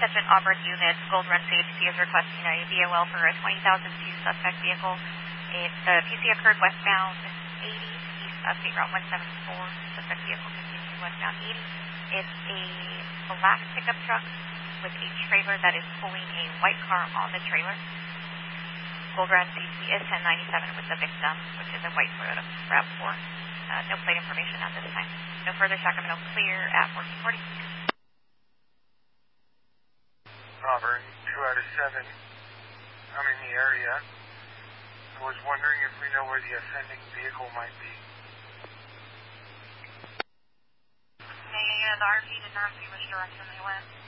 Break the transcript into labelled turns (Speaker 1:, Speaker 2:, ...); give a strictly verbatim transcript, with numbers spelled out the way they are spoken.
Speaker 1: Attention Auburn units, Gold Run C H P is requesting a V O L for a twenty thousand two suspect vehicle. It, the P C occurred westbound eighty, east of State Route one seventy-four. Suspect vehicle continuing westbound eighty. It's a black pickup truck with a trailer that is pulling a white car on the trailer. Gold Run C C is ten ninety-seven with the victim, which is a white Toyota RAV four. Uh, no plate information at this time. No further Sacramento clear at fourteen forty.
Speaker 2: Auburn, two out of seven. I'm in the area. I was wondering if we know where the offending vehicle might be.
Speaker 1: Hey, uh, the R P did not see which direction they went.